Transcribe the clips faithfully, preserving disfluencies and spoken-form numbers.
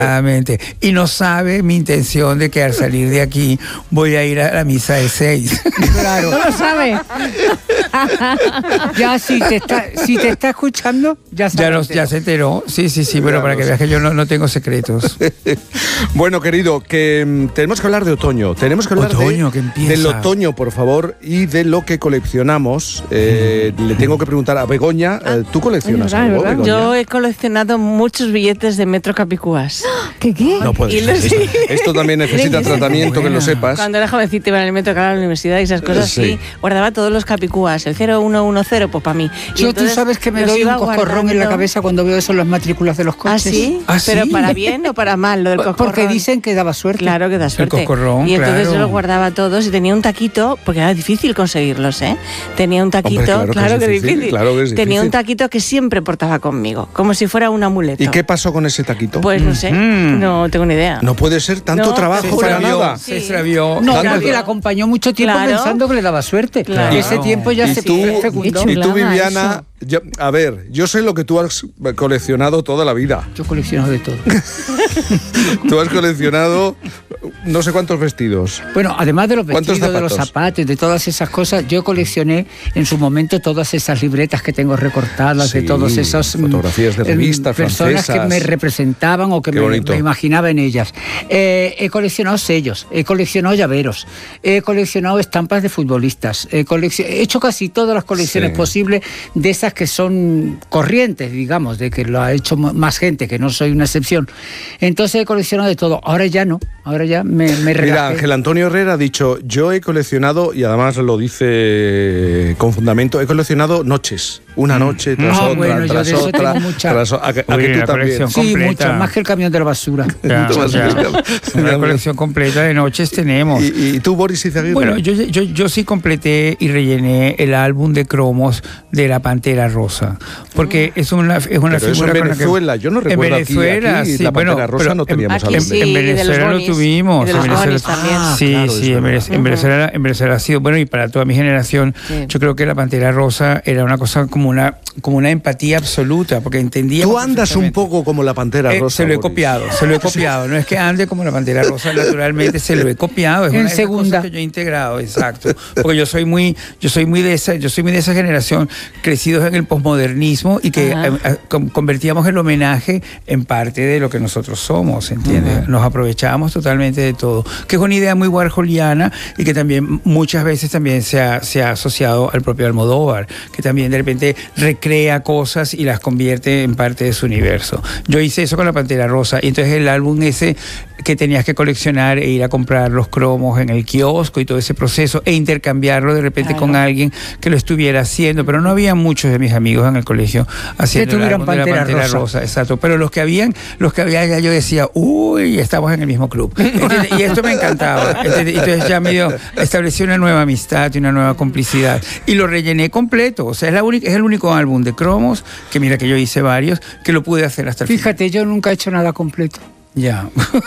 Y no sabe mi intención de que al salir de aquí voy a ir a la misa de seis. Claro. No lo sabe. Ya si te está, si te está escuchando, ya Ya, nos, ya se enteró. Sí, sí, sí, bueno, para que veas que yo no, no tengo secretos. Bueno, querido, que mm, tenemos que hablar de otoño. Tenemos que hablar Otoño, de, que empieza. del otoño, por favor, y de lo que coleccionamos. Eh, le tengo que preguntar a Begoña, eh, ¿tú coleccionas Es verdad, algo, es verdad. Begoña? Yo he coleccionado muchos billetes de Metro Capicúas. ¿Qué qué? No puede Y ser. los- Esto, esto también necesita tratamiento, que lo Buena. sepas. Cuando era jovencita iba en el metro, claro, a la universidad y esas cosas, Sí. sí. Guardaba todos los Capicúas, el cero uno uno cero, pues para mí. Y Yo, tú entonces sabes que me los doy un iba coscorrón en la guardando. cabeza cuando veo eso en las matrículas de los ¿Ah, coches. sí? ¿Ah, ¿Pero sí? para bien o para mal lo del coscorrón? Porque dicen que daba suerte. Claro que da suerte. coscorrón, y entonces claro. yo los guardaba todos y tenía un taquito, porque era difícil conseguirlos, ¿eh? Tenía un taquito, Hombre, claro que es difícil, claro que es Tenía difícil. un taquito que siempre portaba conmigo, como si fuera un amuleto. ¿Y qué pasó con ese taquito? Pues no sé, Mm. no tengo ni idea. No puede ser tanto No, trabajo se para extravió. nada. Sí. Se extravió. No, Tanto- porque la acompañó mucho tiempo Claro. pensando que le daba suerte. Claro. Y ese tiempo ya y se tú, fecundó. Qué y tú, chulada Viviana, yo- a ver, yo sé lo que tú has coleccionado toda la vida. Yo colecciono de todo. Tú has coleccionado no sé cuántos vestidos. Bueno, además de los ¿Cuántos vestidos, de los zapatos? zapatos, de todas esas cosas, yo coleccioné en su momento todas esas libretas que tengo recortadas, Sí, de todos esos mm, fotografías de em, revistas personas francesas. que me representaban o que Qué me, bonito. me imaginaba en ellas. Eh, he coleccionado sellos, he coleccionado llaveros, he coleccionado estampas de futbolistas, he, coleccion- he hecho casi todas las colecciones Sí. posibles de esas que son corrientes, digamos, de que lo ha hecho m- más gente, que no soy una excepción. Entonces he coleccionado de todo. Ahora ya no, ahora ya me, me relajé. Mira, Ángel Antonio Herrera ha dicho, yo he coleccionado, y además lo dice con fundamento, he coleccionado noches. Una noche tras Ah, otra, bueno, yo tras de eso otra. tengo mucha. tras o- a, que- a Uy, que tú la también. colección. Sí, completa. muchas, más que el camión de la basura. Ya, Muchas ya. gracias. Una colección completa de noches tenemos. ¿Y, y tú, Boris Izaguirre? Bueno, yo, yo, yo sí completé y rellené el álbum de cromos de la Pantera Rosa, porque es una, es una Pero eso figura en con la que- Venezuela, yo no en recuerdo aquí- Venezuela, aquí sí, la bueno, Pantera Rosa pero no en- teníamos Aquí álbum. sí, en y de los Venezuela lo bonis, tuvimos. y de en los Venezuela- bonis también. Ah, sí, claro, es sí, en verdad. Venez- en Venezuela, en Venezuela ha sido bueno, y para toda mi generación, Sí. yo creo que la Pantera Rosa era una cosa como una, como una empatía absoluta, porque entendía. Tú andas un poco como la Pantera Eh, Rosa. se lo he Boris. copiado, se lo he copiado. No es que ande como la Pantera Rosa, naturalmente se lo he copiado. Es En una de esas segunda. cosas que yo he integrado, exacto. Porque yo soy muy, yo soy muy de esa, yo soy muy de esa generación, crecidos en el posmodernismo y que Ajá. eh, eh, com- convertíamos el homenaje en parte de lo que nosotros somos, ¿entiendes? Nos aprovechábamos totalmente de todo. Que es una idea muy warholiana y que también muchas veces también se ha, se ha asociado al propio Almodóvar, que también de repente recrea cosas y las convierte en parte de su universo. Yo hice eso con la Pantera Rosa, y entonces el álbum ese que tenías que coleccionar e ir a comprar los cromos en el kiosco y todo ese proceso e intercambiarlo de repente Claro. con alguien que lo estuviera haciendo, pero no había muchos de mis amigos en el colegio haciendo el tuvieran álbum de la Pantera Pantera Rosa. Rosa, exacto, pero los que habían, los que había ya yo decía, uy, estamos en el mismo club. ¿Entiendes? Y esto me encantaba. ¿Entiendes? Entonces ya medio establecí una nueva amistad y una nueva complicidad y lo rellené completo, o sea, es la única, es el único álbum de cromos que mira que yo hice varios que lo pude hacer hasta el final. Fíjate, yo nunca he hecho nada completo. Ya.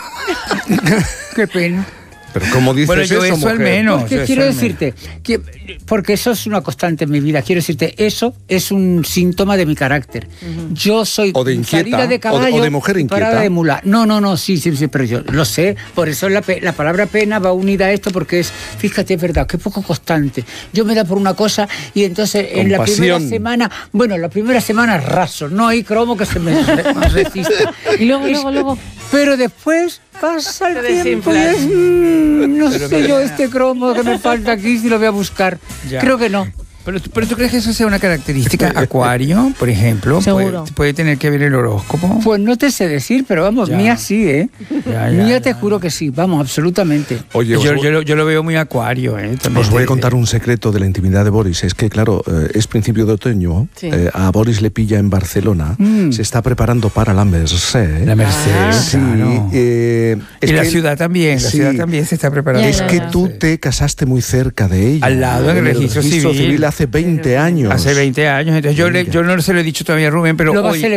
Qué pena. Pero como dices Bueno, yo eso, eso al mujer? menos. Porque yo eso quiero al menos. decirte, que, porque eso es una constante en mi vida, quiero decirte, eso es un síntoma de mi carácter. Yo soy O de inquieta, salida de o de- caballo o de mujer y parada inquieta. de mula. No, no, no, sí, sí, sí, pero yo lo sé, por eso la, pe- la palabra pena va unida a esto, porque es, fíjate, es verdad, que poco constante. Yo me da por una cosa y entonces en la primera Compasión. semana, bueno, la primera semana raso, no hay cromo que se me re- resista. Y luego, Es- luego, luego. Pero después pasa el Te tiempo y desinflas. es, mm, no Pero sé mira. yo este cromo que me falta aquí si lo voy a buscar. Ya. Creo que no. Pero, tú- pero tú crees que eso sea una característica acuario, por ejemplo. Seguro. ¿Puede, puede tener que ver el horóscopo? Pues no te sé decir, pero vamos, Ya. mía sí, ¿eh? Ya, ya, mía ya, te ya. juro que sí, vamos, absolutamente. Oye, os, yo, yo, lo- yo lo veo muy acuario, ¿eh? También os voy a te- contar un secreto de la intimidad de Boris. Es que, claro, eh, es principio de otoño. Sí. eh, a Boris le pilla en Barcelona. Mm. Se está preparando para la Merced. La Merced, Ah. Sí, claro. eh, es y la que- ciudad también, la sí. ciudad también se está preparando. Ya, Es ya, que ya. tú te casaste muy cerca de ella. Al lado, en el registro civil. hace veinte años. Hace veinte años, entonces yo, le- yo no se lo he dicho todavía a Rubén, pero Lo va a hoy, celebrar.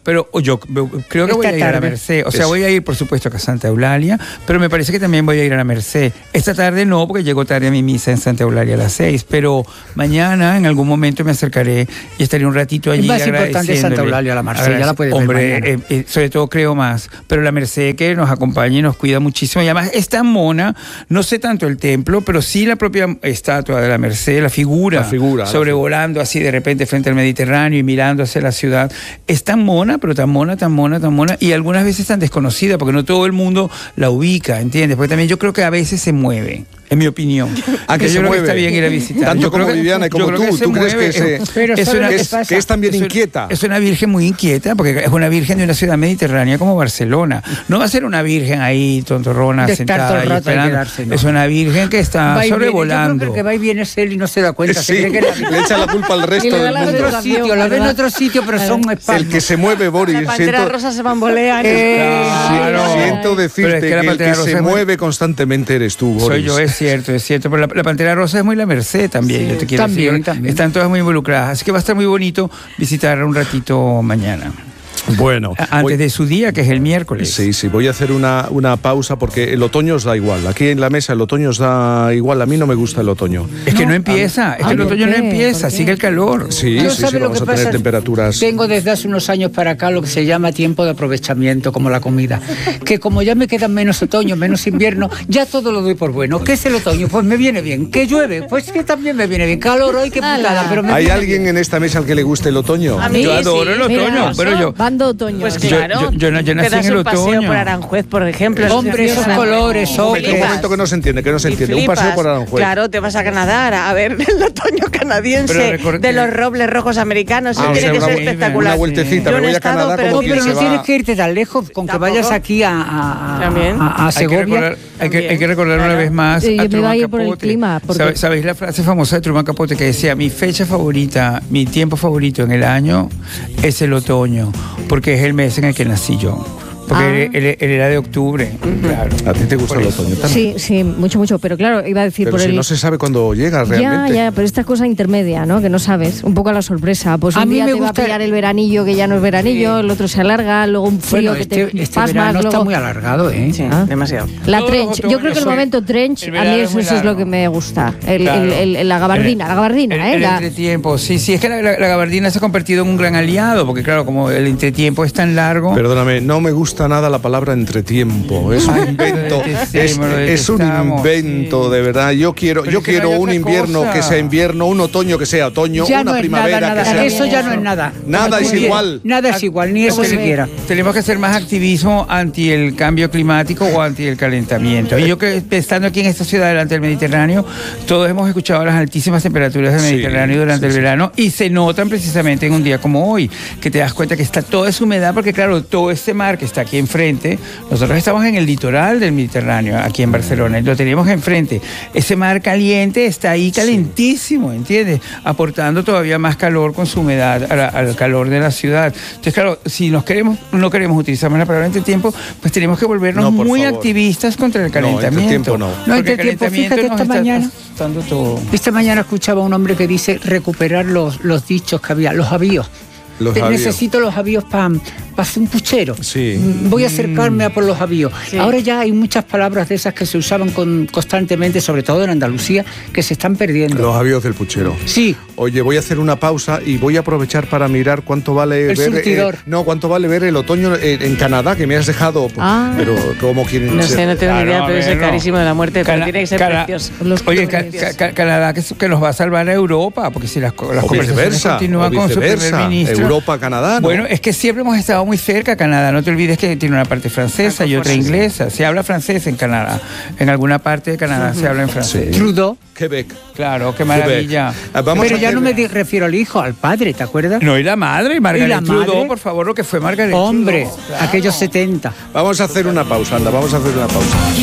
pero yo creo que Esta voy a ir a la tarde. Merced. O sea, Eso. voy a ir, por supuesto, a Santa Eulalia, pero me parece que también voy a ir a la Merced. Esta tarde no, porque llego tarde a mi misa en Santa Eulalia a las seis, pero mañana en algún momento me acercaré y estaré un ratito allí. Es más importante agradeciéndole. Santa Eulalia, la Merced, ya la puedes ver Hombre, mañana. eh, eh, sobre todo creo más, pero la Merced que nos acompaña y nos cuida muchísimo. Y además es tan mona, no sé tanto el templo, pero sí la propia estatua de la Merced, la figura, La figura, la sobrevolando así de repente frente al Mediterráneo y mirando hacia la ciudad. Es tan mona, pero tan mona, tan mona, tan mona, y algunas veces tan desconocida, porque no todo el mundo la ubica, ¿entiendes? Porque también yo creo que a veces se mueve, en mi opinión. Ah, que yo se creo mueve. que está bien ir a visitar. Tanto Yo creo como que- Viviana y yo como creo que tú. se ¿Tú crees mueve. que se- Pero Es ¿sabes una- lo que es, pasa? que es también es un- inquieta? Es una virgen muy inquieta, porque es una virgen de una ciudad mediterránea como Barcelona. No va a ser una virgen ahí tontorrona De estar sentada todo el ahí rato y esperando. quedarse, ¿no? Es una virgen que está Va y viene. Yo creo sobrevolando. que el que va y viene es él y no se da cuenta. Sí, se cree que la- le echa la culpa al Y resto le da del la en mundo. otro educación, sitio, la ve en ¿verdad? otro sitio, pero son espasmos. El que se mueve, Boris, La pantera siento, rosa se bambolea. Eh, Claro. siento Pero decirte es que que, la el Pantera que Rosa se es muy- mueve constantemente eres tú, Boris. Soy yo, es cierto, es cierto. Pero la, la Pantera Rosa es muy la Merced también, yo te quiero También, decir. también. Están todas muy involucradas. Así que va a estar muy bonito visitar un ratito mañana. Bueno, A- Antes voy- de su día, que es el miércoles. Sí, sí, voy a hacer una, una pausa porque el otoño os da igual. Aquí en la mesa el otoño os da igual. A mí no me gusta el otoño. Es que no empieza, es que Ah, el ¿por otoño no qué? empieza, ¿Por qué? sigue el calor. Sí, Yo sí, sabe sí, lo vamos que a tener pasa. temperaturas. Tengo desde hace unos años para acá lo que se llama tiempo de aprovechamiento, como la comida. Que como ya me quedan menos otoño, menos invierno, ya todo lo doy por bueno. ¿Qué es el otoño? Pues me viene bien. ¿Qué llueve? Pues que también me viene bien. Calor hoy, qué putada, pero me ¿Hay viene alguien bien. en esta mesa al que le guste el otoño? A mí Yo sí. adoro el otoño, Mira, pero yo... Bando otoño. Pues Yo- claro. yo- yo no- yo nací Te das en el un paseo otoño. por Aranjuez, por ejemplo. Hombre, esos Preciosa. colores, Un momento, un Flipas. momento que no se entiende, que no se Y entiende. Un flipas. paseo por Aranjuez. Claro, te vas a Canadá a ver el otoño canadiense Pero recuerda de que- los robles rojos americanos. Ah, Eso o tiene sea, que una ser vu- espectacular. una vueltecita, Yo me no voy he a estado, Canadá pero como No, quien pero se no va- tienes que irte tan lejos, con que Tampoco. vayas aquí a, a, a- También. a- a Hay que Segovia. recordar, hay que, hay que También. recordar una Claro. vez más Sí, yo a me iba Truman a ir por el Capote. clima, porque- ¿Sabe- ¿Sabéis la frase famosa de Truman Capote que decía, mi fecha favorita, mi tiempo favorito en el año es el otoño, porque es el mes en el que nací yo? Porque Ah. él, él- él era de octubre, claro. A ti te gusta Por el eso. otoño también. Sí, sí, mucho, mucho. Pero claro, iba a decir Pero por si el... no se sabe cuándo llega Ya, realmente. ya, pero esta cosa intermedia, ¿no? Que no sabes, un poco a la sorpresa. Pues A un mí día me te va a gusta- pillar el veranillo que ya no es veranillo, el otro se alarga, luego un frío Bueno, que este, te este pasmas, verano está luego... muy alargado, ¿eh? Sí, Ah. demasiado. La Todos los trench, yo otoños creo que el son- momento trench, el a verano mí es eso, muy eso es lo largo. que me gusta. El, Claro. el- el- el- la gabardina, la gabardina, El, ¿eh? el La- entretiempo, sí, sí, es que la, la- la gabardina se ha convertido en un gran aliado, porque claro, como el entretiempo es tan largo... Perdóname, no me gusta nada la palabra entretiempo. Es un Ay, invento. lo es, detestamos, lo es un detestamos, invento, sí. de verdad. Yo quiero, Pero yo es que no quiero hay un otra invierno cosa. que sea invierno, un otoño que sea otoño, Ya una no es primavera nada, que nada. sea. Eso ya no es nada. Nada es Muy bien. igual. Nada es igual, ni eso Porque siquiera. Tenemos que hacer más activismo anti el cambio climático o anti el calentamiento. Y yo que estando aquí en esta ciudad delante del Mediterráneo, todos hemos escuchado las altísimas temperaturas del Sí, Mediterráneo durante sí, el sí. verano y se notan precisamente en un día como hoy, que te das cuenta que está toda esa humedad, porque claro, todo este mar que está aquí enfrente, nosotros estamos en el litoral del Mediterráneo, aquí en Barcelona, y lo tenemos enfrente. Ese mar caliente está ahí calentísimo, ¿entiendes? Aportando todavía más calor con su humedad a la- al calor de la ciudad. Entonces, claro, si nos queremos, no queremos utilizar más la palabra entretiempo, pues tenemos que volvernos No, por muy favor. activistas contra el No, calentamiento. entretiempo no. No, Porque el entretiempo, calentamiento fíjate nos esta está mañana. asustando todo. Esta mañana escuchaba a un hombre que dice recuperar los, los dichos que había, los avíos. Los Te- avíos. Necesito los avíos para hacer un puchero. Sí. Mm, Voy a acercarme a por los avíos. Sí. Ahora ya hay muchas palabras de esas que se usaban con- constantemente, sobre todo en Andalucía, que se están perdiendo. Los avíos del puchero. Sí, Oye, voy a hacer una pausa y voy a aprovechar para mirar cuánto vale El ver surtidor. eh, no, cuánto vale ver el otoño en, en Canadá, que me has dejado. Ah. Pero como quien No se- sé, no tengo ni Claro, idea, a pero es ver, el no. carísimo de la muerte, pero Cana- tiene que ser Cana- precioso. Los Oye, Ca- colores. Ca- Canadá que, que nos va a salvar a Europa, porque si las, co- las o conversaciones viceversa, continúan o con su primer viceversa, ministro. Europa, Canadá, ¿no? Bueno, es que siempre hemos estado muy cerca a Canadá. No te olvides que tiene una parte francesa y otra inglesa. Se habla francés en Canadá. En alguna parte de Canadá se habla en francés. Trudeau. Quebec. Claro, qué maravilla. Quebec. Ah, vamos Pero a ya hacer- no me di- refiero al hijo, al padre, ¿te acuerdas? No, y la madre, Margaret ¿Y la Trudeau, madre? por favor, lo que fue Margaret Hombre, Trudeau. Claro. aquellos setenta. Vamos a hacer una pausa, anda, vamos a hacer una pausa.